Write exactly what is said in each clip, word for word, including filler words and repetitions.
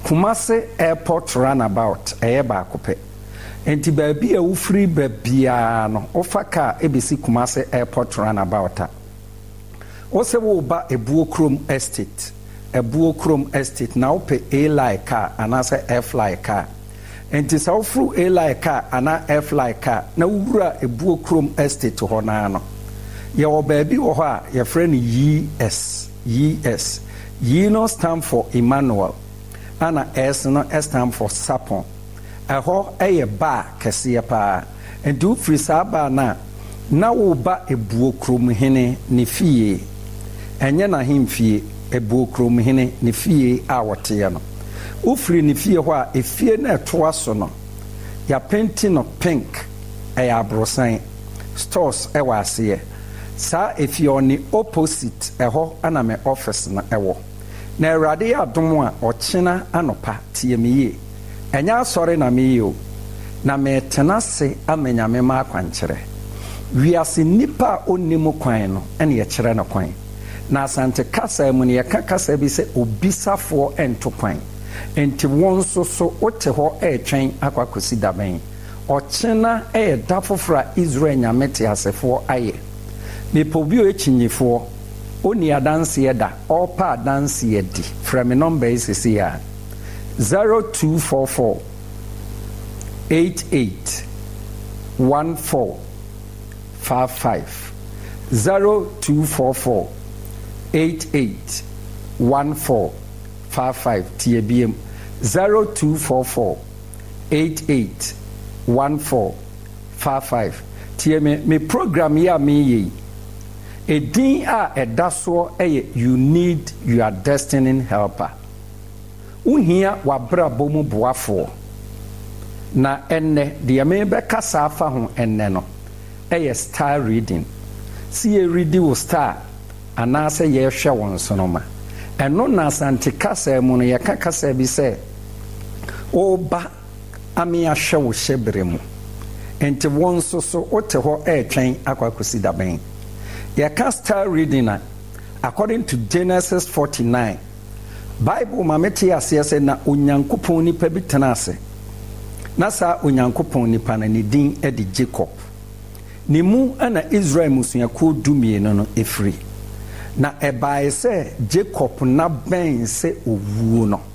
Kumase Airport Runabout eye ba kope. Enti baabi a wofiri baabia no ofaka ebesi Kumase Airport Runabout a. Wose wo ba Ebuokrom Estate. Ebuokrom Estate na ope A-Line car anase F-Line car. Enti sa wofru A-Line car ana F-Line car na wura Ebuokrom Estate ho na no. Ye wo baabi wo ho a ye frɛ no E S. E S. E no stand for Emmanuel. Ana S no stand for Sapon. Eho eye ba kese pa. Enti free sa ba na na wo ba Ebuokrom hene ne fie. Enye na himfie Ebuokrom hene ne fie a wote ye no. Ufri ne fie ho a efie na etoa so no. Ya painting no pink e abrosan. Stores e wa ase. Sa efie oni opposite eho ana me office na ewo. Na Awurade ya dom a ochina anopa tie me ye. Enya asore na me ye na me tenase amenya me ma akwankyere. Wiase nipa onimo kwan no ene ye kyere na kwan. Na asante kasa mu ne ye ka kasa bi se obisafo ento kwan. Enti won so so ote ho e twen akwakosi daben. Ochina e da fofora Israel nyamete asefo aye. Me pobio echinyefo oni adanse da opa adanse di from me number is here zero two four four eight eight one four five five zero two four four eight eight one four five five T B M zero two four four eight eight one four five five T M me program ya me ye a din a edaso eye you need your destiny helper. Unhia wabra bomu boafo. Na enne de me be kasa afa ho enne no. Eye star reading. See a reading will star anase ye hwe won sonoma. Eno na asante kasa mu no ye ka kasa bi se oba ami ahwe wo hyebre mu. Enti won so so ote ho e twen akwakosi daben. Your cast reading according to Genesis forty-nine. Bible mameti asese na onyankopon ni pa bitenase. Na sa onyankopon ni pa na ne din e di Jacob. Ni mu ana Israel musuako dumie no no efri. Na ebae se Jacob na ben se owuo no.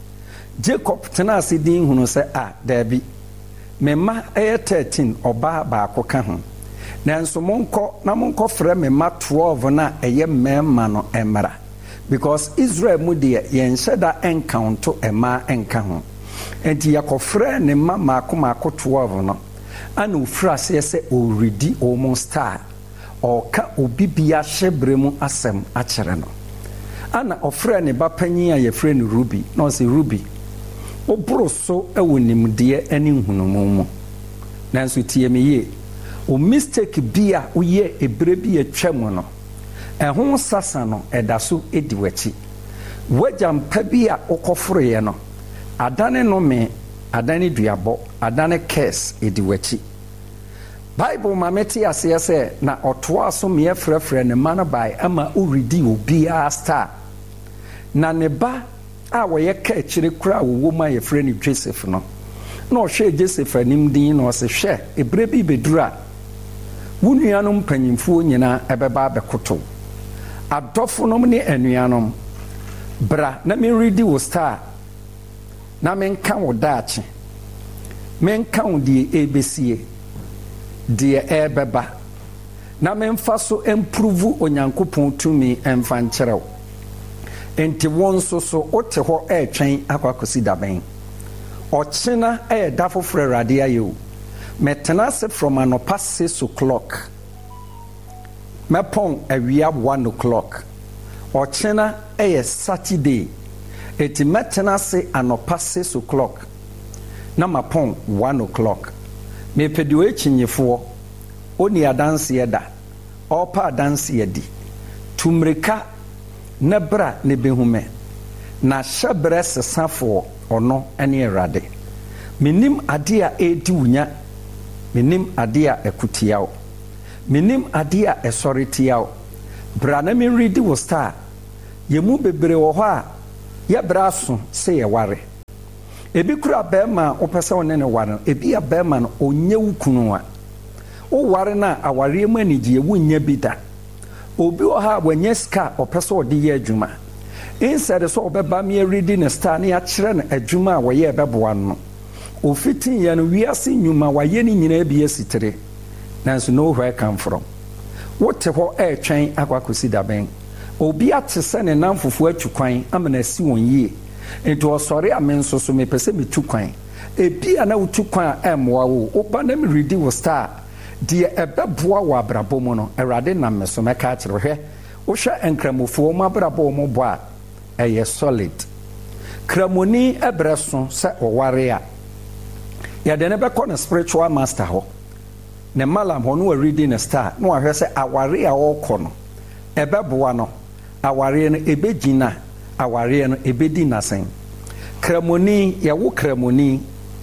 Jacob tenase din hunu se a dabi. Mema e thirteen oba ba akoka ho. Nanso monko na monko frɛ me ma twelve na eye mema no emra because Israel mu de yen hyeda encounter ema enka ho enti yakofrɛ ne ma maako maako twelve no ana ofra se se already almost star oka obibia hyebre mu asem a kyere no ana ofrɛ ne ba panyin a yefrɛ no Ruby no se Ruby obro so ewonimde ani hunumu mu nanso tie me ye o mistake bia uye ebre bi atwam no ehon sasa no edaso ediwachi wajampa bia okoforoye no adane no me adane duabo adane curse ediwachi Bible mameti ase se na otoa so me frefre ne man by ama uridi obia star na ne ba a wo ye ka akire kura wo ma ye frɛ ni Joseph no na o hwe Joseph anim din no se hwe ebre bi bedura wunuanom panyimfo nyina ebeba bekoto adofonom ne anuanom bra na me ready wo star na me nka wo daache me nka wo die ebesie die ebeba na me mfa so improve onyankopon tumi emfa nkyerɛw enti won so so ote ho etwen akwakosi daben ochina e dafo frɛ Awurade ayo metenase from anopa six o'clock mepon awia one o'clock ochina eye Saturday eti metenase anopa six o'clock na mapon one o'clock me pedu echinyefo oni adanse eda opa adanse edi tumrika na bra ne behume na hyebre sesafo ono ene Awurade menim ade a edi wunya menim ade a ekutiao menim ade a esoretiao bra na me ready wo star yemu bebre wo ho a ye bra so se ye ware ebi kura bema opese one ne ware ebi ya bema no onye wukunu a o ware na aware mu anigye wunya bi da obi o ha wanye ska opese ode ye adwuma instead so obeba me ready ne star na ya kire na adwuma a woye ebeboa no ofitin ye no wiase nyuma waye ni nyina bi asitere nanso know where come from what ho e twen akwakosi daben obi atese ne namfofo atwukwan amana si won yie ento osori amenso so me pese me tukwan ebi ana utukwan emwa wo oba na me ready wo star de ebeboa wo abrabo mu no erade na me so me ka kire hwe wo hwe enkramofo mo abrabo mo bo a eye solid kramoni ebreso se oware a ya de ne be ko na spiritual master ho ne malam ho no reading a star no ahwe se aware a wo ko no ebeboa no aware no ebegina aware no ebedi nasen kramoni ya wo kramoni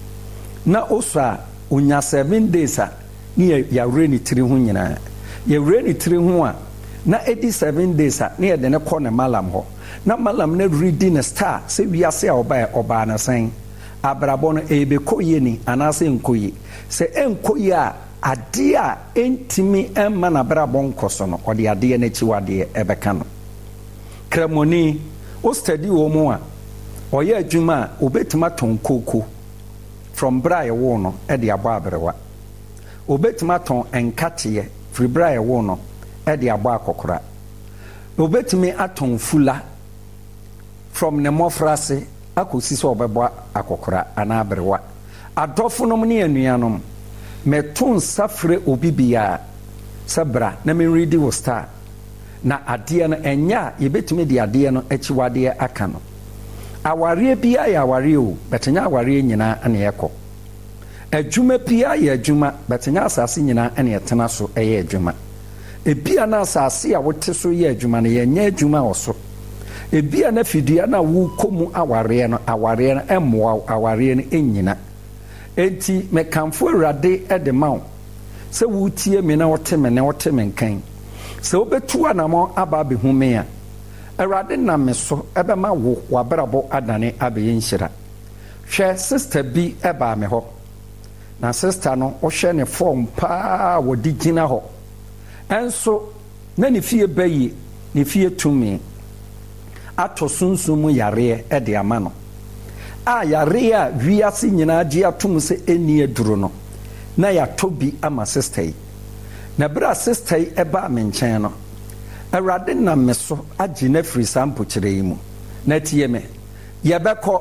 na osa onya seven days a ni ya reni tiri hu nyina ya reni tiri hu a na edi seven days a ni de ne ko ne malam ho na malam na reading a star se wiase a oba oba na sen abrabo no ebe koye ni anase nkoye se enkoye a ade a entimi emma na brabo nkoso no ode ade na chiwade ebeka no kramoni o study wo mu a oye adwuma obetima ton koko from brae wo no e de abo abrewa obetima ton enkateye free brae wo no e de abo akokora obetimi aton fula from ne mofrase akosi so obebo akokora ana abrewa adofo no ne anuanom meton safre obibia sabra na me ready wo star na ade no enya yebetumi de ade no achiwade aka no aware bia ya aware o betenya aware nyina ane yeko adwuma bia ya adwuma betenya asase nyina ane yetena so eye adwuma ebia na asase a wote so ye adwuma na yenya adwuma oso ebia na fidua na wo komu aware no aware no emmoa aware no enyina enti mekamfo awurade edemaw se wutie me na wote me na wote me nkan se obetu anamo aba behume a awurade na me so ebema wo wabrabo adane abeyin hira hwe sister bi eba me ho na sister no wo hwe ne form pa wodi gina ho enso na ne fie bayi ne fie tumi ato sunsumu yare e de ama no a yare a wiase nyina gie atom se eni aduro no na ya tobi ama sister yi na bra sister yi eba me nchen no awurade na me so agi na free sample kire yi mu na tie me ye beko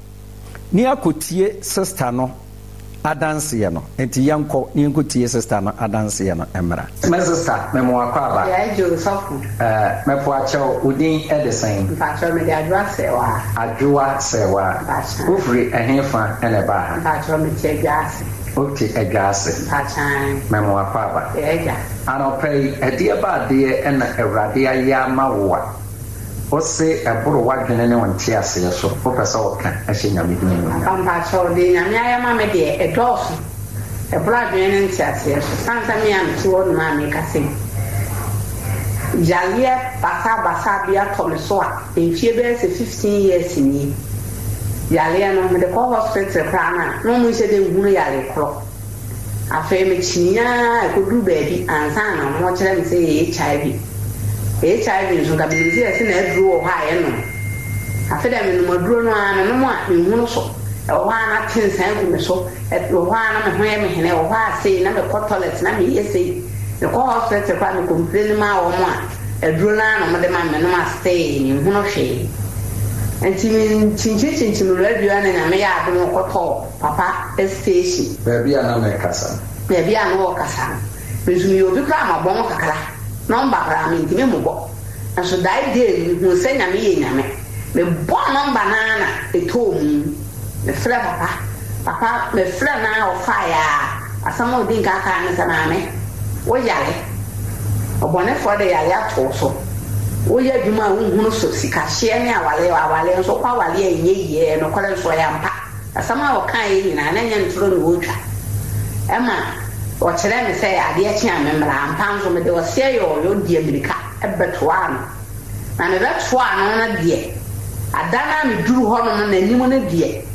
ni akotie sister no adanse ye no enti yanko ni nkotie sister no adanse ye no emra me sister me mo akwa ya jo sofu eh me po acho udin edesen fa cho me de adwa sewa adwa sewa ufri ehefa ene ba fa cho me che gas okay a gas fa chan me mo akwa ba ya ano pay edi ba de ena awrade aya mawa ose eboro wadwene ne wonte ase so professor oka ahye nyame din no amba cho de nyame aya ma me de edoso eboro adwene ne nte ase so sansa me am ti wonu ma me kase jalie basa basa bia to me so a enfie be se fifteen years ni jalie no me de ko hospital krana no mu se de hunu yale kro afa me chinya ko du baby ansa na mo kire me se H I V H I V so kabili se se na aduro ha ye no afeda me no maduro no ana no mo a me hunu so e ho ana tinsan ku me so e ho ana me ho ye me hene o ha sei na me ko toilet na me yesei e ko hospital kwa me complain ma o mo a aduro na no mo de ma me no ma stay ni hunu hwe enti me chinchi chinchi me radio na na me ya adu ko to papa station baby ana me kasa baby ana o kasa me zumi obi kra ma bon kakara number ra mi ntime mo bo aso dai de hu se nyame ye nyame me bo number na na etom me fra papa papa me fra na o fire asamo din ka ka ne sana me wo yale obone for de yale ato so wo ya djuma hu hu so sika hye ne awale awale so kwa awale enye ye no kwale so ya mpa asama o kan yi na na nya ntro no wo twa ema o chere me say ade a chia me mra ampanzo me de o se yo yo die America ebetoa no na me betoa no na die adana me duru ho no na nimu na die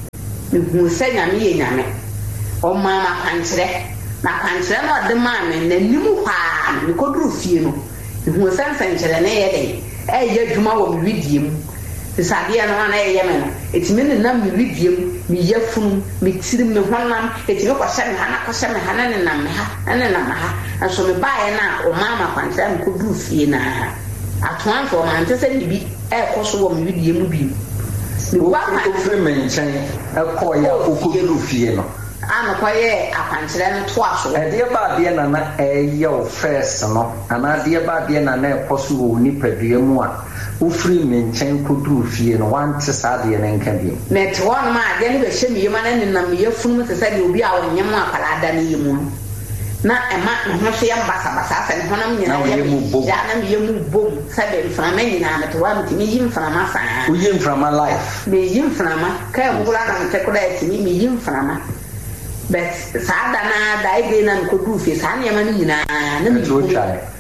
me hu se nyame ye nyame o mama kwankyere na kwankyere no de ma me na nimu kwa me koduru fie no me hu se nsankyere ne ye de e ye dwuma wo me widie mu sadia no na ye me no etimi ne nam me widie mu me yafunu me tirim me honam etimi ko hye me hana ko hye me hana ne nam me ha ene nam ha anso me baaye na o mama kwankyere me koduru fie na atoan so man tese ni bi e ko so wo me widie mu bi me wa ko fre me nchen e ko ya okoduru fie no ana kwa ye akwankyere no to aso e de ba de na na e ye o first no ana de ba de na na e ko so wo ni padua mu a ufri me nchen koduru fie no wante sa de na nka bi net won ma de ne be hye me yema na ne nam ye funu se se de obi a wo nyem akala da ne yemu na ema no hye yam basa basa se ne honam nyina ye ya na me yemu bom se be mframa nyina na to wa mtimi yim mframa fa o yim mframa life me yim mframa kai mo kula na mte koda etimi me yim mframa but sada na da ide na ko du fe sa ne ma ni nyina na me do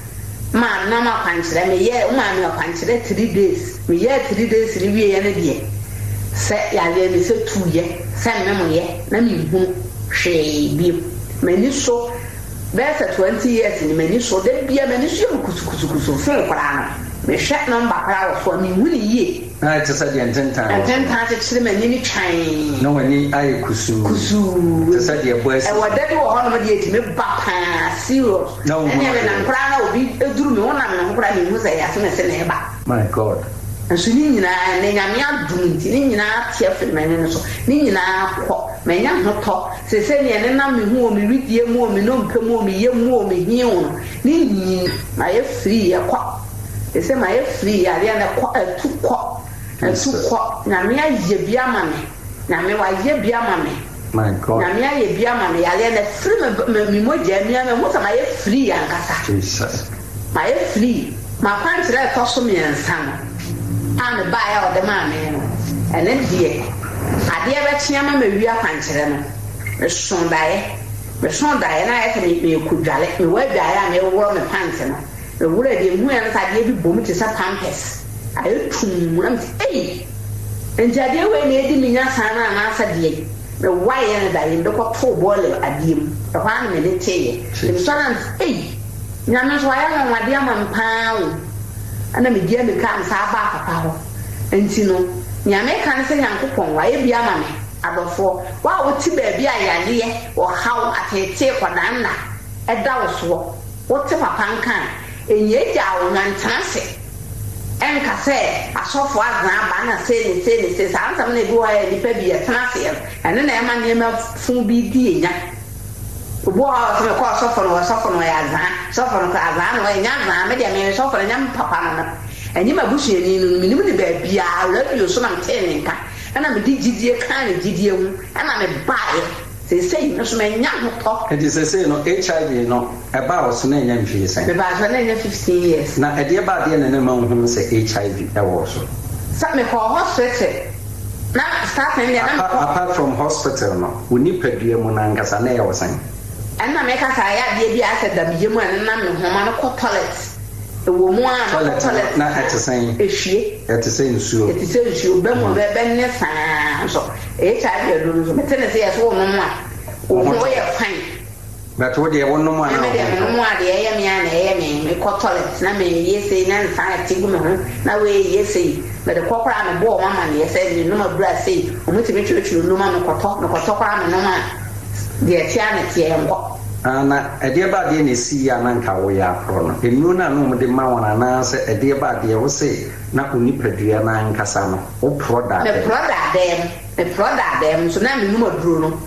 ma na ma kwankyere me ye o ma me kwankyere three days me ye three days ri wie ye na die se ya le me se two ye se me mo ye na me hu hwe bi me ni so best twenty years ni me ni so de bia me ni so kusu kusu kusu fe kwara no me hwe number kwara wo so me hu ni ye na it is a gentan gentan te chire me ni twan no wani ai kusu kusu te sa de boys e wadade wo hono me de etime ba pa serious ene me na kwara na obi eduru me wona me kwara me hu se ya se me se na e ba my god nso ni nyina ne nyame adum nti ni nyina tie fe me ne so ni nyina kɔ me nya hoto se se ne ne na me hu o me widie mu o me no mpe mu o me ye mu o me hiu ni nyi na ye free ye kɔ ese ma ye free ya ya na kɔ atu kɔ atu kɔ na me aye bia ma me na me wa ye bia ma me my god na me aye bia ma me ya le na free me me mo je me me mo ta ma ye free ya nkasa jesus ma ye free ma kwantre to so me ensan ana ba ya o de ma me no ene die ade ba tia ma me wi akwankyere no me son dae me son dae na ya me me kudwale me wa dwae me wo me pants no me wura de mu ya nsa de bi bom ti sa pampers ayo tum na me ei enja de we na edi minya sana na asa de me wa ya na dae ndo ko to bole adiem e kwa na me de teye me so na ei nyame so ya na wade ama mpaawo ana me dia me kan sa ba papa ho enti no nyame kan se yankopon wa ye bia ma me adofo wa wo ti ba bia yale wo haw atete kwadanna e da wo so wo ti papa nkan enye ja wo nantase enka se asofo azan ba na se ne se ne se sa ansam na bi wa ya dipa bi etanase ene na e ma ne ma fun bi di enya obo a se ko asofo no asofo no ya azan asofo no ka azan no enya azan me de me asofo no nyam papa no enyi ma busu eni no minim ne ba bia radio so na mtene nka ana me di gidie kan ne gidie hu ana me bae se se no so me nya ho to e se se no H I V no e ba o so na nya mfie sen me ba so na nya fifteen years na e de ba de na na ma hu se H I V e wo so sa me ko hospital na start me na apart from hospital no uni padua mu na ngasa na e wo sen ana me ka sa ya de bi ase da biye mu na me homa no ko toilet e wo mu a toilet na etesen ehwie etesen nsuo etesen nsuo be mo be be ne saa so H I V do no me tene se yeso wo no mu a wo ye fine but wo de wo no mu a na wo mu a de ye me a na ye me me ko toilet na me yese na nsa ati gu me ho na we yese me de kokora me bo mama ne yese ni no ma bra sei o mo ti me twetwe no ma me koto me koto kora me no ma de tia ne tie ngo ana ede ba de ne si ya na nka wo ya pro no enu na no de ma wona na se ede ba de wo se na oni padua na nka sa no o pro da de pro da dem de pro da dem so na me numa duro no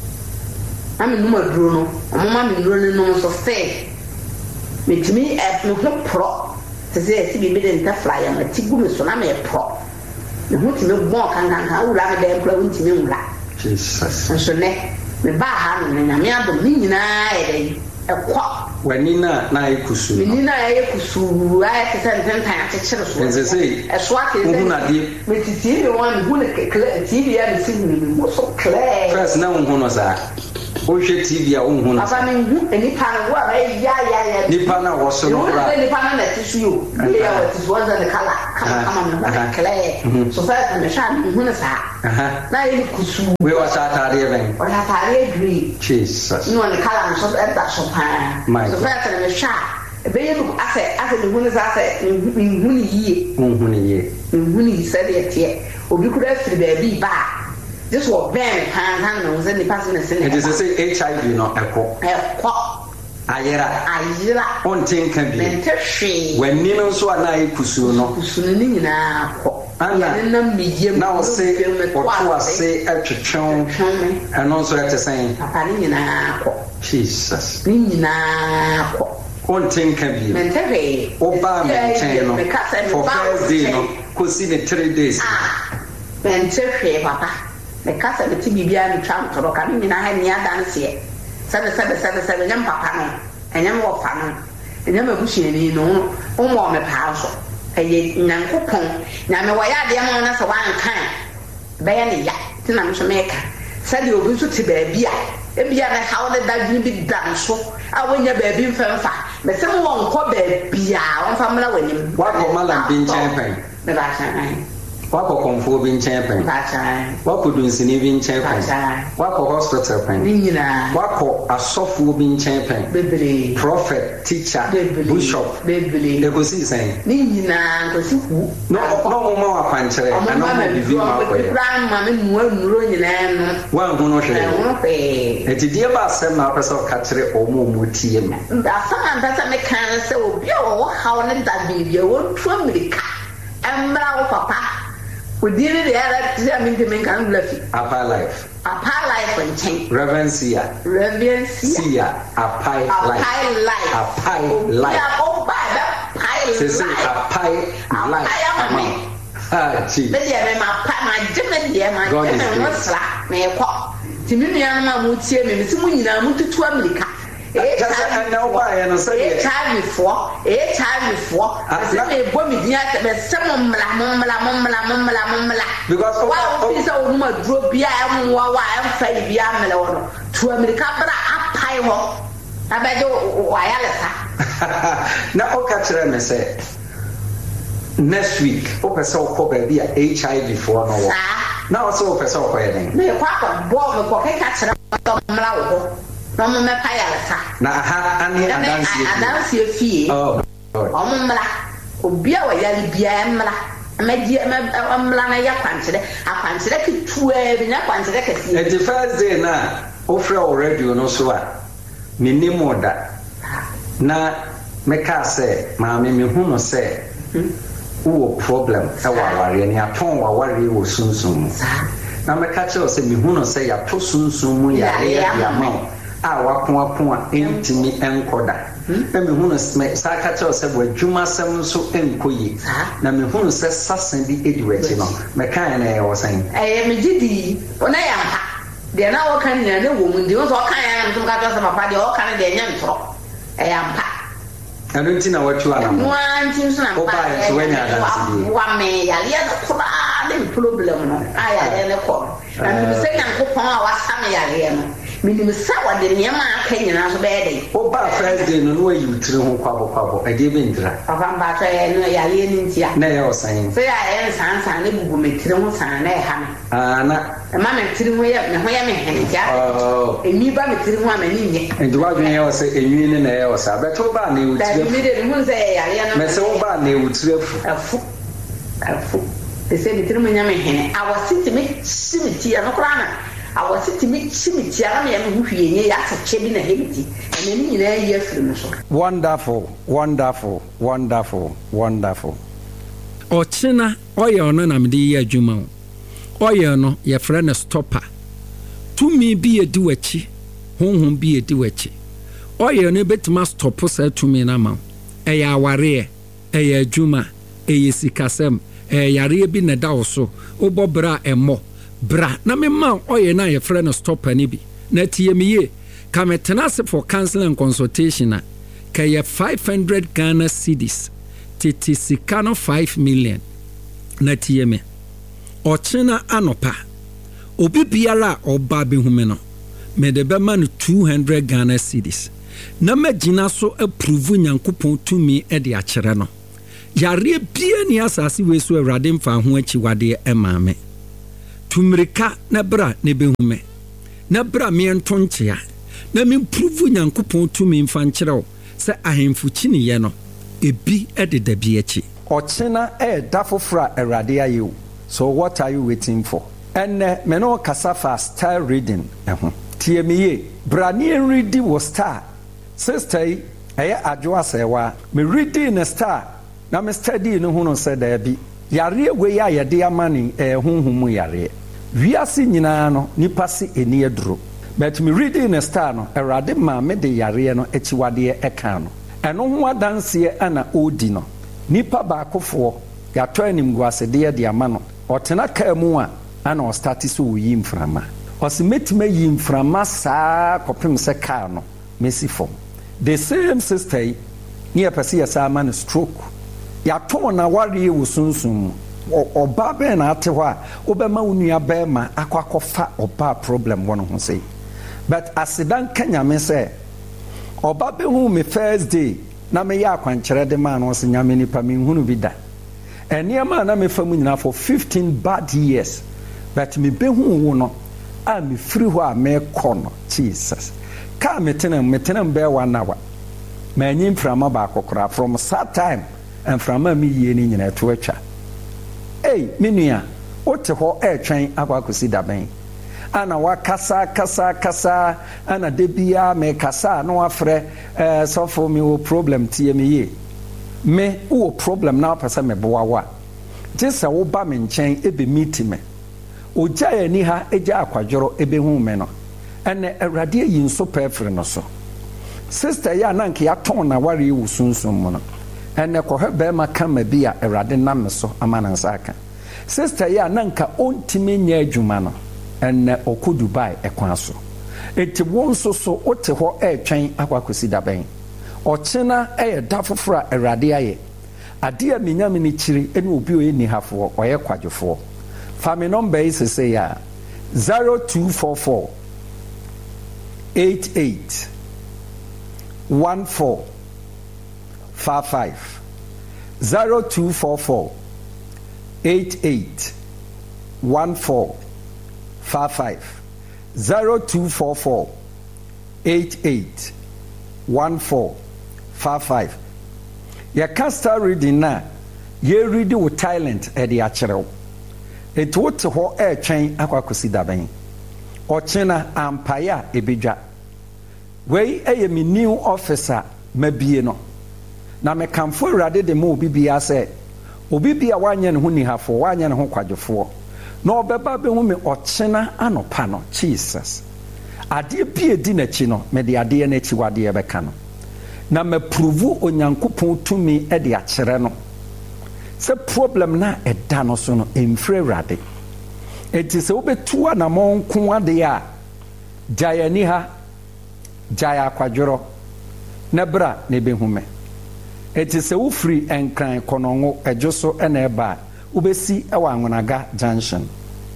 na me numa duro no o mama me duro no so fe me timi e me ho pro se se si bi me de nta flyer ma ti gu me so na me pro me ho ti me bon kan kan ha wura me dem pro unti me wura jesus so ne me ba ha no na me adom ni nyina e e kwa wani na na ekusu ni na e kusu ai te san tan tan te chere so enze sei e so ake hu na die me ti ti me wan hu na kle ti bi ya me si hu mo so kle first na hu no za o hwe T V a wo hu no aba me hu enipa no wa me ya ya ya nipa na wo so no ra nipa na na tisu yo le ya wa tisu wa za ne kala kama kama na kala so fa me sha me hu na sa na ye kusu we wa sa tare ben o la tare green Jesus no ne kala so e da so pa so fa me sha be ye ase ase me hu na sa ase me hu ni yie me hu ni yie me hu ni se de tie obi kura firi ba bi ba this was very hand hand no say the person is saying it is say H I V no ekọ ekọ ayera ayera on tin kan bi mentehwe when ni no so ana ikusu no kusu ni nyina akọ ana na miyem na o say oto ase atwetwon and so at saying papa ni nyina akọ Jesus ni nyina akọ on tin kan bi mentehwe oba menchen no for first day no ko see the three days ah mentehwe papa the casa the T B bia ni tram to ka ni na ha ni dance e sabe sabe sabe sabe nyam papa no enyam wo fa no enyam abusuani no o mo me pa so eye nyankopon na me waya de ma na se wan kan be ya ni ya ti na me so me ka sabe obi so ti ba bia e bia na ha wo da dwin bi dan so a wonya ba bi mfamfa me se mo won ko ba bia won fa mla wanim wa ko mala bi nchen pen me ba san wako konfo bi nchen pen wako dunsini bi nchen pen wako hospital pen wako asofo bi nchen pen prophet teacher bishop de ko si sen ni nyina ko si hu no no mo ma wa panchere ana mo bi ma ko ye ran ma me nu anuro nyina no wa hu no hwe eti die ba asem na person ka kire o mo mo tie me da sama da sa me kan se obi a wo ha ne da bi bi wo tu amerika emra wo papa Udiri the other I mean to make an bluffy. Apa life. Apa life and change. Reverencia. Reverencia. Apa life. Apa life. Yeah, oh, by that pie life. Apa life. Ah, gee. But yeah, my pa, my German dear, my German was slap, may a pop. Timiniana Mutia, Miss Munina, Mutu to America. I know why and I said a time before, a time before. I said, a woman, yes, some mumla, mumla, mumla, mumla. Because wow, this old woman drove behind while I am fed behind Melon to America, but I pie walk. I bet you wireless. Now, I'll catch them and say next week, open so called be a H I V for no. Now, so open so wedding. May a quack of boy, pocket catch them. Mama me pa ya sa na ha ani adansi adansi efie oh omumla obi a wa ya bia emla amaji amla na ya kwanchire akwanchire kitua bi na kwanchire kasi e the first day na ofre already no so a minimo da na me ka say ma me me hu no say wo problem e wa ware ni aton wa ware wo sunsun na me ka che o say me hu no say ya to sunsun mu ya ya ya ma a wakon akon entimi enkoda na me hunu sa ka che se bo adwuma sam so enkoyi na me hunu se sasan bi ediwechi no me kan na e wosan eh me gidi ona ya mpa de na wo kan na ne wo mu ndi wo so kan ya ntum ka to se papa de wo kan de nya ntro eh ya mpa anu nti na watu ana mo wan tin so na mpa o ba so wanya dance bi wa me ya le na kura de problem no aya de ne ko na me se nyankopon a wasam ya le no minim sa wade niam aka nyina so be dey o ba first day no no ayi utire ho kwabo kwabo ade be ndira papa mba so e no ya le ni ntia na ye osan so ya e san san ne bugu metire ho san na e ha me ana e ma metire ho ye me ho ye me hene ja oh emi ba metire ho amani nye ndi wa dwen ye o se enwi ne na ye o sa beto ba na e utire da mi de mu se ya le no me se o ba na e utire fu afu afu de se metire mo nya me hene awositi me simiti ya no kra na awositi me simiti ya na me hu hwienye ya sache bi na hebiti ene ni nyina ye afiri no so wonderful wonderful wonderful wonderful ochina oye ono na me di adwuma oye no ye frɛ no stopper tumi bi edi wachi honhom bi edi wachi oye no betima stop sa tumi na ma eye aware eye adwuma eye sikasem eye yare bi na da wo so obobra emo bra na me ma oye na ye frɛ no stopper ni bi na tie me ye ka me tenase for counseling and consultation na ka ye five hundred Ghana cedis titi sikano five million na tie me ochina anopa obi biara oba be hume no mede bɛma no two hundred Ghana cedis na magyina so approve Nyankopɔn tumi de akyerɛ no yareɛ bia ni asase wei so Awurade mfa ho akyiwadeɛ ɛma me tumirika na bra ne bɛhume na bra me nto nkyea na me prove Nyankopɔn tumi mfa nkyerɛ wo sɛ ahemfo kyiniyɛ no ebi de da bi akyi ɔkyena ɛda foforɔ a Awurade ayɛ wo. So what are you waiting for? ɛnɛ me no kasa fa style reading ɛho tie me ye brane readi wo star sister yi ɛyɛ adwo asɛwa me readi ne star na me study no ho no sɛ da bi yare we ya yɛde amane ɛho hu mu yare wiase nyinaa no nipa se eni aduro but me readi ne star no Awurade ma me de yare no akyiwadeɛ ɛka no ɛno ho adanseɛ ana odi no nipa baakofoɔ yɛatɔ anim guasedeɛ de ama no ɔtena kaa mu a ana ɔstarte so wɔyi mframa ɔse mɛtumi yi mframa saa kɔpem sɛ kaa no mɛsi fam the same sister yi ne yɛpɛ sɛ yɛsaa ama no stroke yɛatɔn na wareɛ wɔ sunsum mu ɔbaa bɛn na ate hɔ a wobɛma wo nua bɛrima akɔ akɔfa ɔbaa problem wɔ no ho sɛ but asedan ka nyame sɛ ɔba bɛhu me first day na meyɛ akwankyerɛ de maa no ɔse nyame nipa menhunu bi da ɛnneɛma a na mefa mu nyinaa for fifteen bad years but mebɛhu wo no a mefiri hɔ a mekɔ no Jesus kaa metena metena mbɛɛ one hour manyi mframa baako koraa from that time mframa mi yie ne nyina to atwa ei me nua wote hɔ ɛtwɛn akɔ akɔsi dabɛn ana wakasa kasa kasa ana de bia me kasa na wafrɛ eh, sɔfo mi wo problem tie me ye me wo problem na wapɛ sɛ meboa wo a gye sɛ woba me nkyɛn ebe meet me ogya ani ha egya akwadworo ebe hu me no ɛnɛ Awurade yi nso pɛfiri no so sister ya na nke atɔn na ware wo sunsun mu no ɛnɛ kɔhɛ bɛrima kama bi a Awurade nam me so ama na nsa aka sister ya na nka ontimi nya adwuma no ɛnɛ ɔkɔ Dubai ɛkwan so eti wɔn nso so wote hɔ ɛtwɛn akɔ akɔsi dabɛn ɔkyena ɛyɛ da foforɔ a Awurade ayɛ adeɛ a menyame ne kyiri ɛne obi a ɔyɛ nihafoɔ ɔyɛ kwadwofoɔ fa me nɔmba yi sese ya zero two four four eight eight one four five five zero two four four eight eight one four five five zero two four four eight eight one four five five. Your castor reading na ye read with talent at the achero. It would to ho air chain aquacosi dabain. Or chena ampaya ebija. Way a me new officer maybe no. Na me come for rather the mo bibia say. Obibia one yen huni have for one yen hon quadro. No beba be woman or chena anopano, Jesus. Ade bi edi na chi no me de ade na chi wade e beka no na me prove onyankopon tumi e de akyere no se problem na eda no so no emfre Awurade enti se obetu na monko ade a jaya ni ha jaya akwadworo na bra na behume enti se wo free enkran konongo edwoso e na eba ubesi e wa Anwonaga junction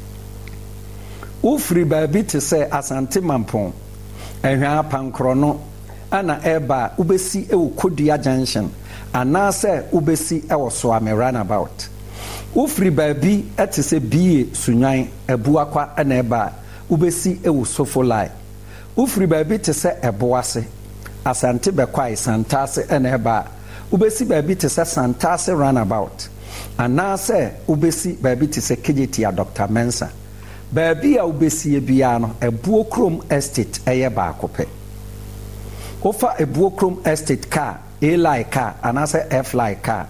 ufri baabi te sɛ asante mampɔn ɛhwɛ apankoro no ana ɛba ubesi ɛwɔ Kodua junction anaasɛ ubesi ɛwɔ Soame runabout ufri baabi ɛte sɛ bie sunwan ɛbuakwa ɛna ɛba ubesi ɛwɔ Sofolai ufri baabi te sɛ ɛboase asante bɛkwai santase ɛna ɛba ubesi baabi te sɛ santase runabout anaasɛ ubesi baabi te sɛ Kejetia Doctor Mensa baabi a wobɛsie bia no Ebuo Krom Estate ɛyɛ baako pɛ ofa Ebuo Krom Estate car A-line car anase F-line car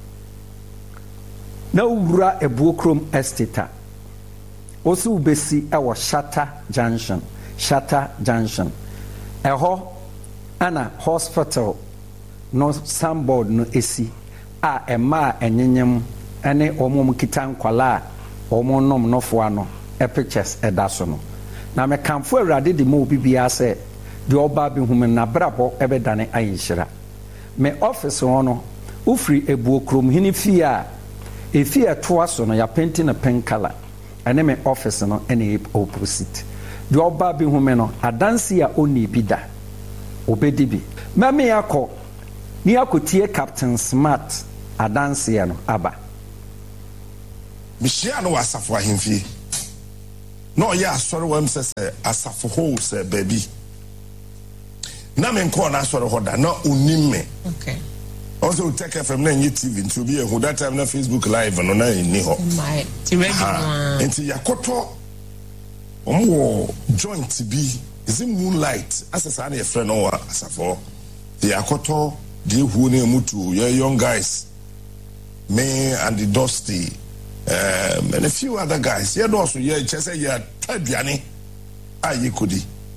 na wura Ebuo Krom Estate a oso wobɛsi ɛwɔ Shatta Junction Shatta Junction ɛhɔ ana hospital no signboard no esi a ɛma a ɛnyenyem ɛne ɔmo kita nkwala a ɔmo nom nofo ano pictures edaso no na me kamfo Awurade de mo bibia sɛ de oba bi hum na brabo ebedane ayinhyira me office hono ufri Ebuo Krom hini fie a efie to aso no ya painting a pink color ene me office no ene opposite de oba bi hume no adanse a oni bi da obedi bi mame yakọ ni akotie Captain Smart adanse no aba bishia no asafo ahemfie no ya asọrọ wam sese asafo ho se baby na me nko na asọrọ hoda na onime okay also take F M na T V to be a that time na Facebook live no na ni ho my ti regular enti yakoto omo joint bi is it Moonlight asesa na your friend no asafo yakoto the who na mutu your young guys me and the Dusty um, and a few other guys yeah also yeah just say yeah tabiani ayi kodi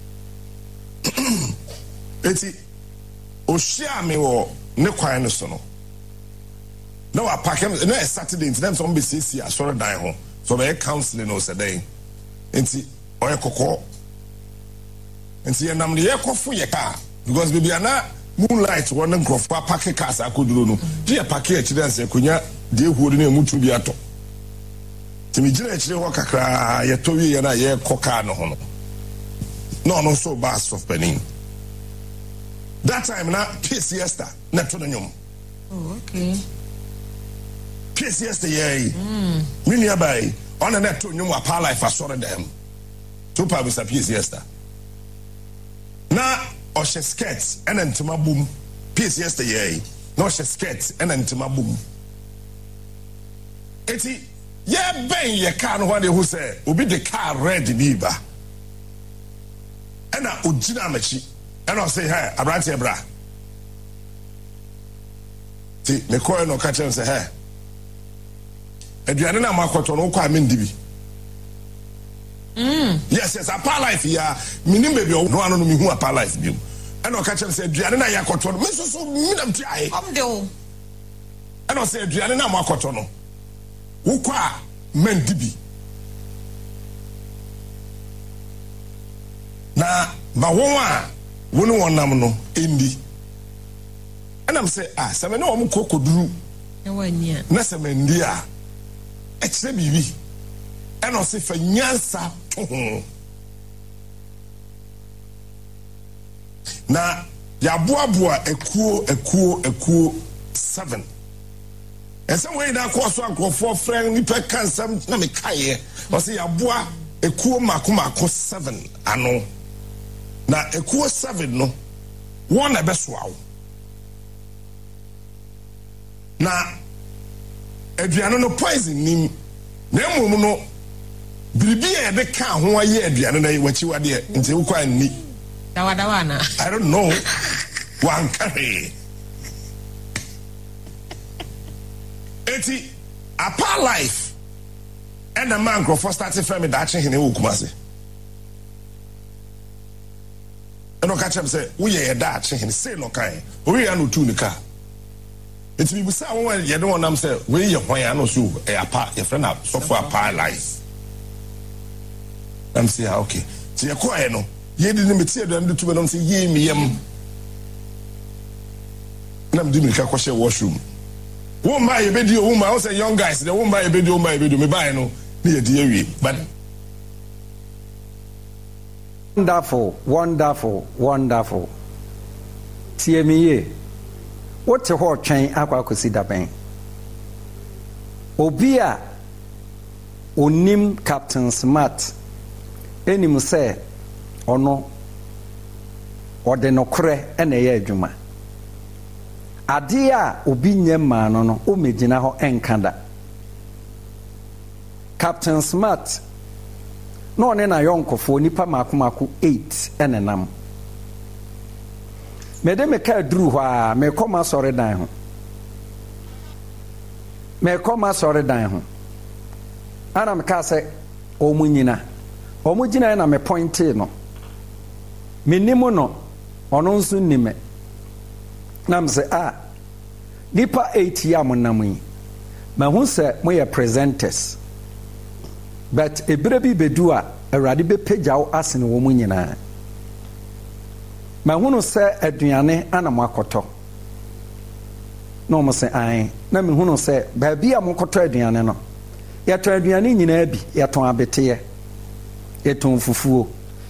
eti o share me wo ne kwan no so no na wa pack him na Saturday in terms of be C asoro dan ho so be counseling no saday enti oye kokko enti enam ne yekofu ye ka because baby ana Moonlight one nkrofo pack cars akoduro no je pack e chire anse konya de huo ne mutu bi ato timi gina chire ho kakra ye to wi ye na ye koka no ho no no no so bass of Benin that time na P Siesta na to no nyom oh okay P Siesta ye mm me nia bai on na to nyom apa life asore dem to pa bi sa P Siesta na oshe skirt and ntoma boom P Siesta ye na oshe skirt and ntoma boom eti ye ben ye car no wade who say obi the car red biba and na ogina machi and I say hey abrante bra ti me call no catch and say hey aduane na makoto no kwa mendibi mm yes yes apa life ya minim baby no anu no mi hu apa life bi and I catch and say aduane na yakoto no me so so minam ti ai am de o and I say aduane na makoto no ukwa mendibi na ba won wonu wonam no endi and I'm say ah se me no om kokoduru e wania na se me ndi a e kire bibi and I say fa nyansa to ho na ya boaboa ekuo ekuo ekuo seven and some way na ko so ankofo friend ni pe kan sam na me kaye o say ya boa ekuo makoma ko seven ano na ekuo seven no one na besoa na aduane no poison nim na emom no biribi e be ka ho aye aduane na wachi wade nti wo kwa ni dawa dawa na I don't know one carry eti apa life and the man go for starting family that chin hene wo kumase eno ka chem say wo ye da chin hene say no kan o ye no tu ni ka eti bi busa won ye de wonam say we ye hwan ya no so e apa ye friend up so for apa life am say okay ti ye ko e no ye di ni meti e do am tu be no say ye mi yem nam di mi ka ko she washroom woman you be the woman I say young guys the woman you be the woman you be do me buy no na di awie but wonderful wonderful wonderful tie me ye wote ho twen akwa kosi daben obi a onim Captain Smart enim se ono ode nokre ene ye adwuma ade a obi nyema no no o megina ho enkada Captain Smart no ne na yonkofo nipa makomako eight enenam mede me ka duru ho a me koma sore dan ho me koma sore dan ho ana me ka se o munyina o mugina na me pointi no menimu no ono nso nime nam se a nipa eight ya monam yi ma hu se mo ye presenters but ebere bi bedu a awrade be pagyaw asene wo mu nyina ma hu no se aduane ana mo akoto no mo se an na me hu no se ba bi a mo koto aduane no ye to aduane nyina bi ye to abete ye ye to fufuo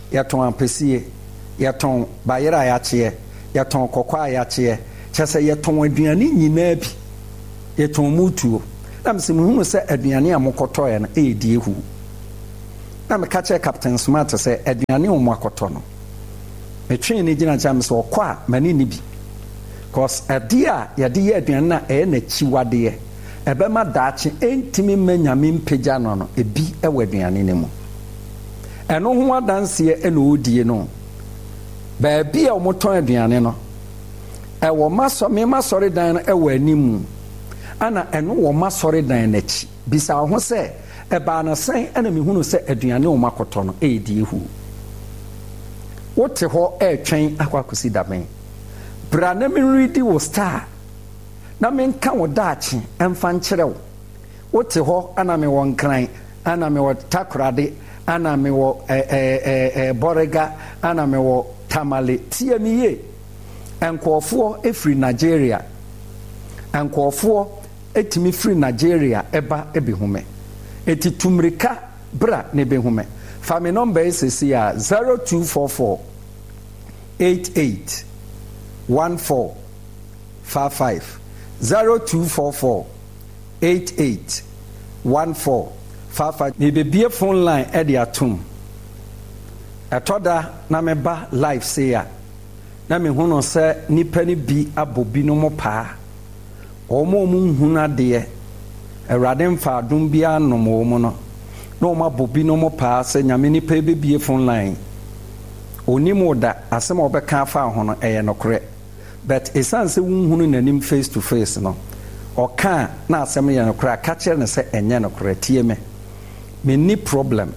yɛtɔn apɛsie yɛtɔn bayerɛ a yɛakyeɛ yɛtɔn kɔkɔ a yɛakyeɛ kyɛ sɛ yɛtɔn aduane nyinaa bi yɛtɔn mu tuo na mesɛ mehunu sɛ aduane a mokɔtɔeɛ no ɛyɛ die hu na meka kyerɛ Captain Smart sɛ aduane a mo akɔtɔ no metwee ne gyina kyerɛ me sɛ ɔkɔ a mane ne bi cause ɛdeɛ a yɛde yɛ aduane no a ɛyɛ n'akyiwadeɛ ɛbɛma daakye ɛntimi mma nyame mpagya no no ebi ɛwɔ aduane no mu ɛno ho adanseɛ ɛna ɔdie no baabi a wɔtɔn aduane no ɛwɔ masɔ me masɔredan no ɛwɔ anim ana ɛno wɔ masɔredan n'akyi bisa ho sɛ ɛbaa no sɛn ɛna mehunu sɛ aduane wɔn akɔtɔ no ɛyɛ die hu wote hɔ ɛretwɛn akɔ akɔsi dabɛn bra na meredi wo star na menka wo daakye ɛmfa nkyerɛ wo wote hɔ ana mewɔ nkran ana mewɔ takorade ana mewɔ ɛɛ bɔrega ana mewɔ tamale tie me yie nkɔɔfoɔ efiri Nigeria nkɔɔfoɔ etimi firi Nigeria ɛba ɛbɛhume eti tumrika bra ne bɛhume fa me number esisi a zero two four four eight eight one four five five zero two four four eight eight one four five five. Me bebie phone line ɛde atom ɛtɔ da na meba live say a na me hu no sɛ nipa ne bi abɔ bi no mo paa ɔmo ɔmo nhunu adeɛ Awurade mfa adom bi anom ɔmo no na ɔmo abɔ bi no mo paa sɛ nyame nipa bebie phone line onim da asɛm a ɔbɛka afa ho no ɛyɛ nokorɛ but ɛsiane sɛ wonhunu n'anim face to face no ɔka na asɛm yɛ nokorɛ a ka kyerɛ ne sɛ ɛnyɛ nokorɛ tie me menni problem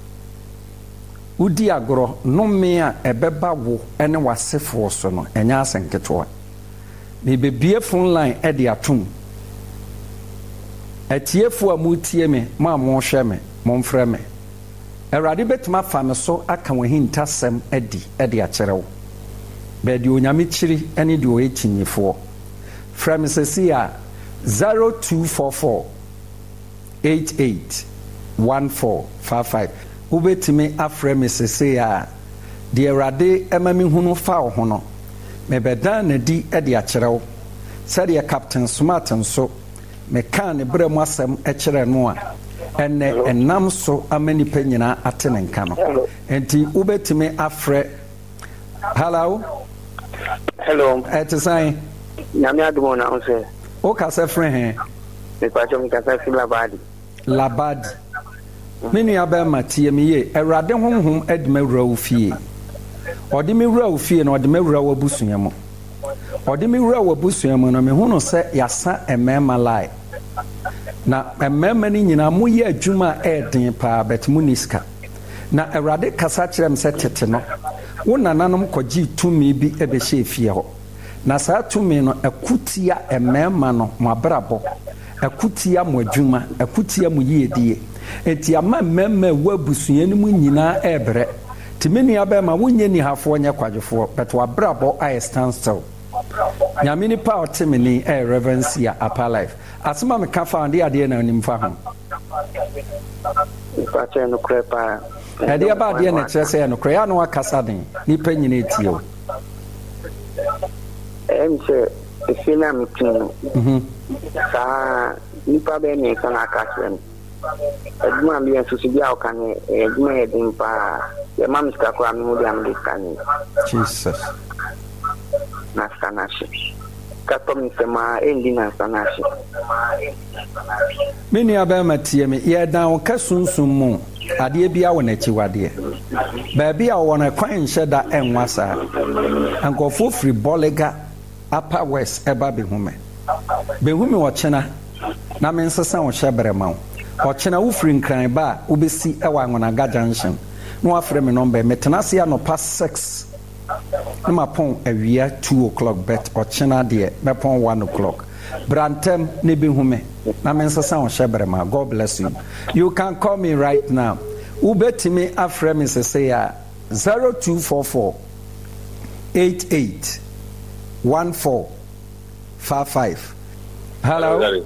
wodi agorɔ nnome a ɛbɛba wo ne w'asefoɔ so no ɛnyɛ asɛnketewa mebebie phone line ɛde atom atiefoɔ a motie me mo a mohwɛ me momfrɛ me Awurade bɛtumi afa me so aka w'ahintasɛm adi ɛde akyerɛ wo bɛɛdeɛ onyame kyiri ne deɛ ɔyɛ kyinyifoɔ frɛ me sɛsi a zero two four four eight eight one four five five wobɛtumi afrɛ me sɛsi a deɛ Awurade ɛma me hunu fa wo ho no mebɛdan n'adi de akyerɛ wo sɛdeɛ Captain Smart nso meka ne berɛ mu asɛm kyerɛ no a ɛnɛ ɛnam so ama nipa nyinaa ate ne nka no enti wobɛtumi afrɛ hello hello ɛte san nyame adomo na ho sɛ wokasɛ frɛ he mepatwɔ mekasa fi labadi labadi me nua bɛma tie me ye Awurade honhom ade mawura wo fie ɔde me wura wo fie na ɔde mawura wo abusua mu ɔde me wura wo abusua mu no mehu no sɛ yɛasa ɛmɛɛma lai na mmarima no nyinaa moyɛ adwuma a ɛɛden paa bet mu niska na Awurade kasa kyerɛ m sɛ tete no wo nananom kɔgye tumi bi ɛbɛhyɛ fie hɔ na saa tumi no akutia mmarima no mo abrabɔ akutia mo adwuma akutia mo yiedie enti ama mmarima wo abusua no mu nyinaa ɛɛbrɛ timi nua bɛma wonyɛ ni hafoɔ nyɛ kwadwofoɔ bet wabrabɔ ayɛ stand still nyame nipa a ɔte me ni ɛyɛ reverence a apa life asoma me ka fa ade adeɛ na anim fa ho mepatwɔ nokorɛ paa ɛdeɛ ba adeɛ na kyerɛ sɛ nokorɛ yɛ ano wakasa den nipa nyina etie o ɛm sɛ ɛfie no a metim no saa nipa bɛɛ mmiɛnsa na aka kyerɛ no adwuma a meyɛ nsoso bi a woka no adwuma yɛ den paa yɛma me sika koraa memu de a mede sika ne Jesus na sika no ahye katɔ me nsɛm a ɛndi na nsa no ahye me nua bɛma tie me yɛdan wo ka sunsum mu adeɛ bi a wɔ n'akyiwadeɛ baabi a wɔwɔ no kwan nhyɛ da ɛnwa saa nkɔfoɔ firi bɔlega apa west ɛba bɛhume bɛhume ɔkyena na me nsesa wo hyɛ berɛ ma wo ɔkyena wofiri nkran ba a wobɛsi ɛwɔ Anwonaga junction na wafrɛ me nɔmbɛ metena se anɔpa six na mapɔn awia two o'clock bet ɔkyena deɛ mɛpɔn one o'clock brantem ne bɛhume na me nsesa wo hyɛ berɛ ma God bless you you can call me right now wobɛtumi afrɛ me sese a zero two four four eight eight one four five five hello hello,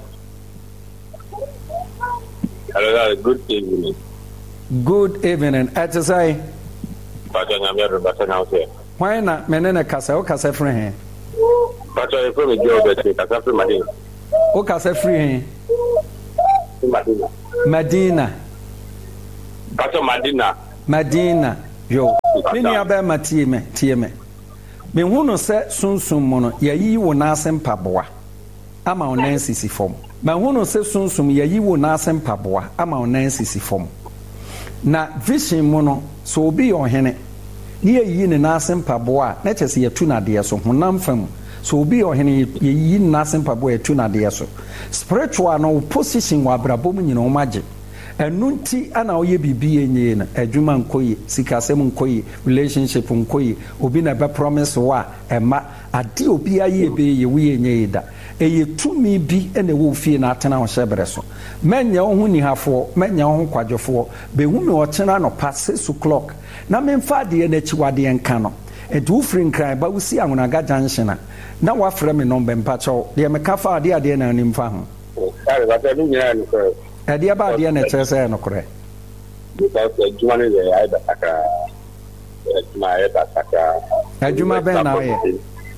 hello good evening good evening ɛte sɛ Pacha nyame ro bata na ose. Why na menene kasa o kasa free he? Pacha e from Joe Betty kasa free Madina. O kasa free he? Madina. Medina. Pacha Madina. Medina. Yo. Mini aba ma tie me, tie me. Me hu no se sunsun mo no yayi wo na asempa boa. Ama o nan sisi fom. Me hu no se sunsun yayi wo na asempa boa. Ama o nan sisi fom. Na vision mo no so obi ohene ni yayi ne na asempa boa na chese yetu na de so honam fam. So obi ohene yayi na asempa boa yetu na de so. Spiritual no position wa brabom nyina o mage. Enunti ana oye bibi enye na adwuma nkoyi sikasem nkoyi relationship nkoyi obi na be promise wa ema ade obi aye be ye we enye da eye tumi bi ene wo fie na atena ho hyebere so menya wo hu ni hafo menya wo hu kwadwofo be hu me ochena no pa six o'clock na memfa de na chiwade enka no edu free nkran ba wusi anwona ga junction na wa frɛ me number mpacho de me ka fa ade ade na nim fa ho Are ba te nya ni ko. Ade aba ade na kyerɛ sɛ no korɛ. Because adwuma ne yɛ ayɛ saka. Adwuma ayɛ saka. Adwuma bɛn na ayɛ.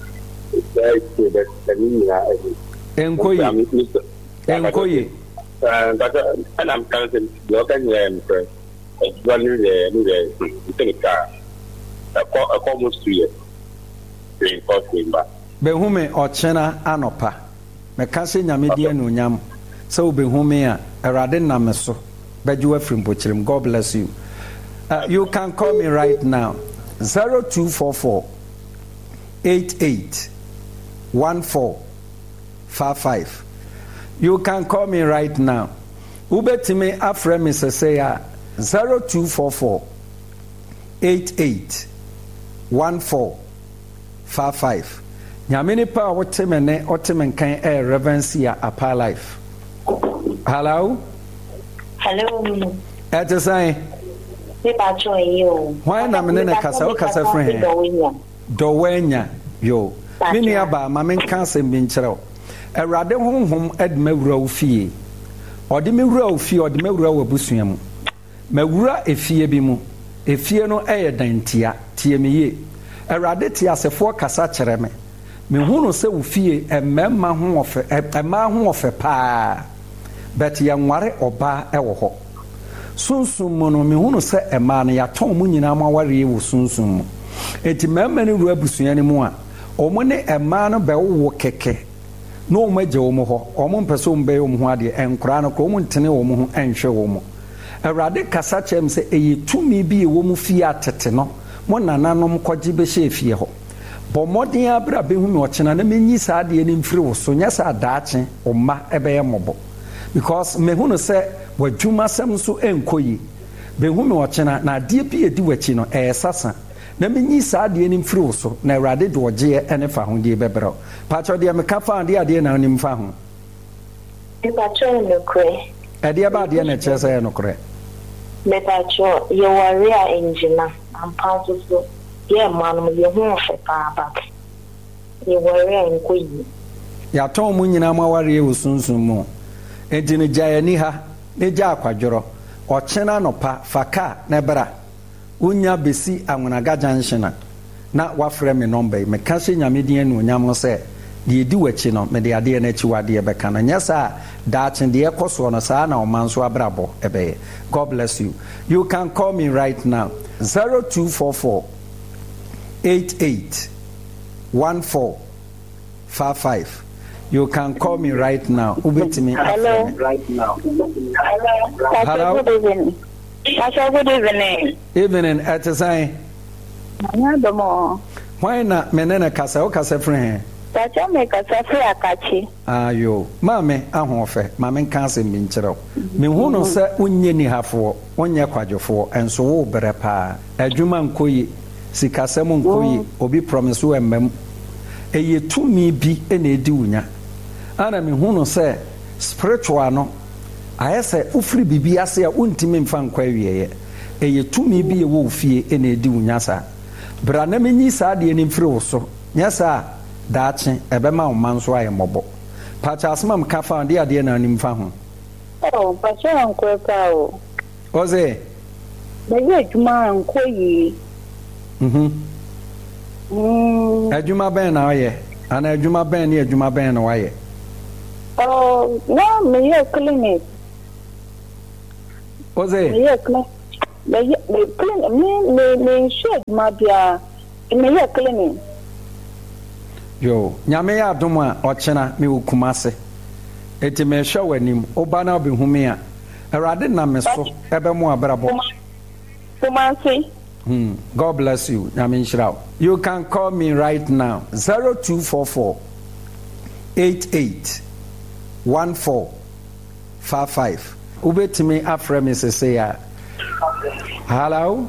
Ɛyɛ the the ni na ɛyɛ. Enkoyi. Enkoyi. Eh but and I'm telling you you can hear me sir. Adwuma ne yɛ ne yɛ ntɛnika. Akɔ akɔ almost two years. Three four ba. Behume ɔkyena anopa. Meka se nyame die no nyam. So behume a erade na me so. Beju afrim pochirim. God bless you. Uh, you can call me right now. zero two four four eight eight one four five five. You can call me right now. Ubetime afre me say a zero two four four eight eight one four five five. Nyamini pa woteme ne oteme nkan e reverence ya apa life. Hello? Hello. Ete say. Me pa cho you. Why na me ne kasa o kasa friend? Dowenya yo. Mini aba ma me nkan se bi nkyerɛw. Awurade honhom edme wura wo fie. Ode me wura wo fie, ode me wura wo busua mu. Mawura efie bi mu. Efie no eye dantia, tie me ye. Awurade tie asefo kasa kyerɛ me. Me hunu se wo fie emema ho ofe ema ho ofe pa bet ya nware oba e wo ho sunsun mu no me hunu se ema na ya ton mu nyina ma ware wo sunsun mu enti mema ne ru abusua ne mu a omo ne ema no be wo keke no omo agye wo mu ho omo mpese omo be wo mu ho ade enkura no ko omo ntene wo mu ho enhwe wo mu awurade kasa kyem se eye tumi bi e wo mu fie atete no mo nananom kogye be hye fie ho bomodin abra behu me ochena na menyi saade ni mfiri wo so nya sa daache omma ebeye mobo because mehu no se wadwuma sam so enkoyi behu me ochena na ade bi edi wachi no esasa na menyi saade ni mfiri wo so na awrade de ogye ene fa ho de bebere pacho de me ka fa ade ade na ni mfa ho Me pacho no kre. ade aba ade na kyerɛ no kre Me pacho ye warrior engineer am part of so yeah, man, you won't say back. You were in Queen. Ya tom nyina ma ware wo sunsun mu. Enti ne gya ani ha, ne gya akwadworo. Ochena no pa faka na bra. Unya besi anwonaga junction na wafre me number. Me ka se nyame din anu nyam se de edi wachi no me de ade na chi wade be kana. Nyasa daachen de ekoso no sa na o manso abrabo ebe. God bless you. You can call me right now. zero two four four eight eight one four five five. You can call me right now. Ubetimi. Hello. Right now. Hello. Hello. Good evening. Pastor, good evening. Evening at the sign. Why not menena kasa o kasa friend? Pastor, me kasa free akachi. Ayo, mame ahofe, mame nkanse mi nkyerɛw. Me hu no sɛ unye ni hafo, onye kwadwofo, enso wo bere pa. Adwuma nkoyi, sikasɛm nkoyi, obi promise wo emmam. Eye tumi bi ena edi unya. Ana me hu no sɛ spiritual no ayese ufri bibi ase a untimi mfa nkwa wieye. Eye tumi bi ye wo fie ena edi unya sa. Bra na menyi sa de ni mfiri wo so. Nyasa daache ebema wo manso aye mobo. Pacha asma mka fa de ade na nim fa ho. Oh, pastor nkwa ka o. Oze. Be ye adwuma nkoyi. Mhm. Mm. Adwuma bɛn na ɔyɛ? Ana adwuma bɛn ne adwuma bɛn na wayɛ? Oh, no, me here clinic. Ose? Me here clinic. Me me clinic. Me me me shed ma bia. Me here clinic. Yo, nyame ya adom a ɔkyena me wo Kumase. Eti me hwɛ w'anim, oba na obehu me a. Awurade na me so ebe mu abrabɔ. Kumase. Hmm. God bless you. Nyame nhyira wo. You can call me right now. zero two four four eight eight one four five five. Ubetimi afre me sese ya. Hello?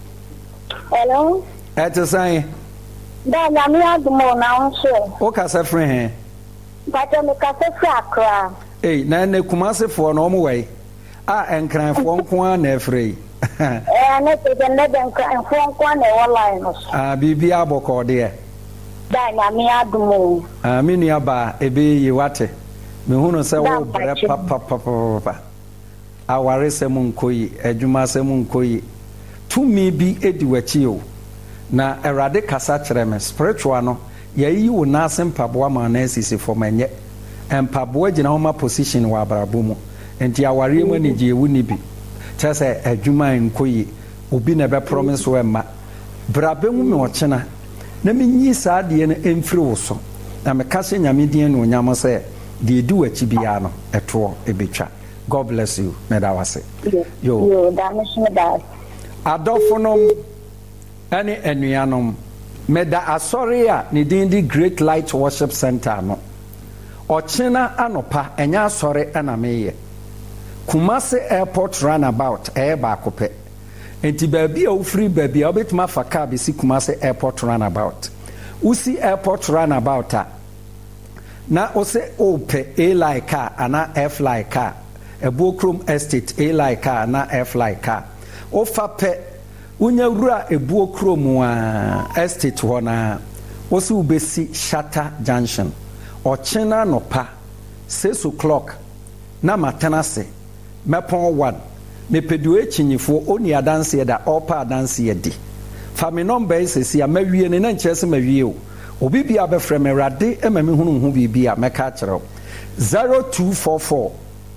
Hello? Ete say? Da na me adumo na nso. O ka se frɛ he? Bata me ka se fra akra. Eh, na ne Kumase fo na omo wai. A enkran fo nko a na efrɛ. Eh, na te de ne den kan fo nko na e line no. Ah, bibi abɔkɔ de. Da na me adumo. Ah, me nua ba ebe yi wate. Me hunu sɛ wo brɛ papa papa papa. Aware sɛ mu nkoyi, adwuma sɛ mu nkoyi. Tumi bi edi wachi o. Na Awurade kasa kyerɛ me spiritual no. Yayi wo na asem paboa ma na asisi fo manyɛ. Empaboa gyina homa position wɔ abrabɔ mu. Enti aware mu ni gye ewu ni bi. Kyerɛ sɛ adwuma nkoyi. Obi na be promise we ma. Brabe mu me ɔkyena. Na me nyi saa de no emfiri wo so. Na me kase nyame din no nyam sɛ de di wachi bia no ɛtoɔ ebetwa. God bless you. Me da wase. Yo. Yo, da me shine da. Adɔfonom ɛne anuanom meda asɔre a ne din di Great Light Worship Center no ɔkyena anopa ɛnya asɔre ɛna meyɛ Kumase Airport Runabout ɛyɛ baako pɛ enti baabi a wofiri baabi a wobɛtumi afa kaa bɛsi Kumase Airport Runabout wosi Airport Runabout a na wose ope A-Line car ana F-Line car Ebuo Chrome Estate A-Line car ana F-Line car ofa pɛ unya wura Ebuo Chrome a Estate hɔ na wose ubesi Shatter Junction ɔkyena nopa six o'clock na matenase mepon one mepedu echinyifo oni adanse da opa adanse di fa me number isesi a mawie ne na nkyerɛ sɛ mawie o obi bia bɛfrɛ me Awurade ema me hunu hu bibia meka kyerɛw zero two four four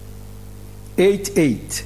eight eight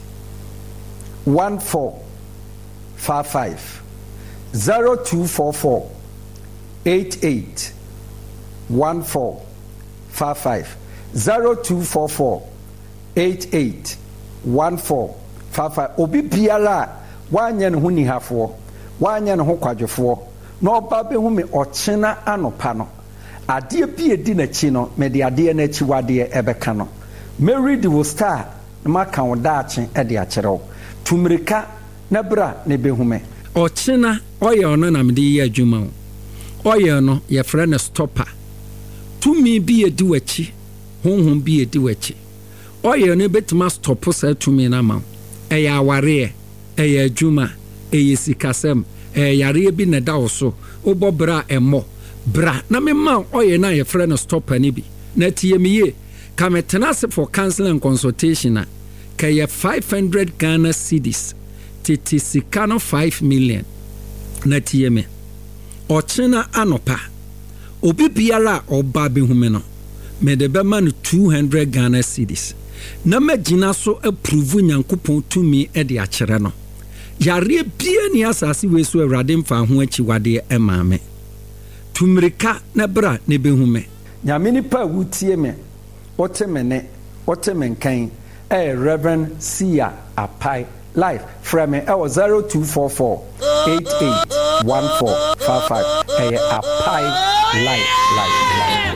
one four five five zero two four four eight eight one four five five zero two four four eight eight one four five five obi biara wanyɛ ne ho nihafoɔ wanyɛ ne ho kwadwofoɔ na ɔba bɛhu me ɔkyena anopa no adeɛ bi edi n'akyi no me de adeɛ n'akyi wadeɛ ɛbɛka no Mary de wo star na maka wo daakye ɛde akyerɛw tumirika na bra ne bɛhu me ɔkyena ɔyɛ ɔno na mede yɛ adwuma o ɔyɛ no yɛfrɛ no stopper tumi bi edi w'akyi honhom bi edi w'akyi ɔyɛ no bɛtuma stop saa tumi na ma ɛyɛ awareɛ ɛyɛ adwuma ɛyɛ sikasɛm ɛyɛ yareɛ bi na da wo so wobɔ bra ɛmmɔ bra na mema ɔyɛ no a yɛfrɛ no stopper ne bi na tie me ye ka metena ase for counseling and consultation a ka yɛ five hundred Ghana cedis tete sika no five million na tie me ɔkyena anopa obi biara a ɔba bɛhu me no mede bɛma no two hundred Ghana cedis na magina so approve Nyankopɔn tumi de akyerɛ no yareɛ bia ni asase we so Awurade mfa ho akyiwadeɛ ɛma me tumirika na bra ne bɛhu me nyame nipa a wotie me wote me ne wote me nkan ɛyɛ Reverend Sia Apai live frɛ me ɛwɔ zero two four four eight eight one four five five ɛyɛ Apai live live live